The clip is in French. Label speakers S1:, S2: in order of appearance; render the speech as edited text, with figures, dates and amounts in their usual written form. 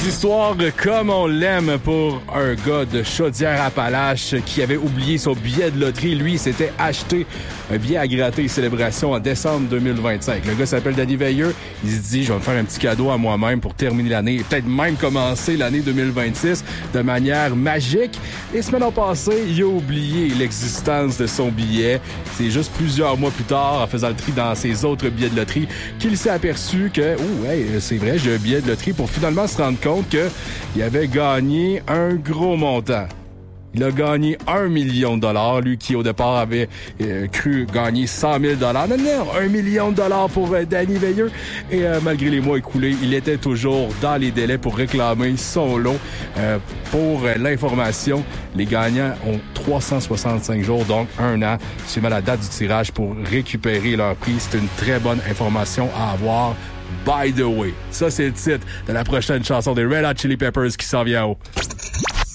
S1: histoires comme on l'aime pour un gars de Chaudière-Appalaches qui avait oublié son billet de loterie. Lui, s'était acheté un billet à gratter célébration en décembre 2025. Le gars s'appelle Danny Veilleux. Il se dit, je vais me faire un petit cadeau à moi-même pour terminer l'année et peut-être même commencer l'année 2026 de manière magique. Et semaine passée, il a oublié l'existence de son billet. C'est juste plusieurs mois plus tard, en faisant le tri dans ses autres billets de loterie, qu'il s'est aperçu que, c'est vrai, j'ai un billet de loterie, pour finalement se rendre compte qu'il avait gagné un gros montant. Il a gagné 1 million de dollars, lui qui au départ avait cru gagner 100 000 $. Non, 1 million de dollars pour Danny Veilleux. Et malgré les mois écoulés, il était toujours dans les délais pour réclamer son lot. Pour l'information, les gagnants ont 365 jours, donc 1 an, suivant la date du tirage pour récupérer leur prix. C'est une très bonne information à avoir. By the way, ça c'est le titre de la prochaine chanson des Red Hot Chili Peppers qui s'en vient haut.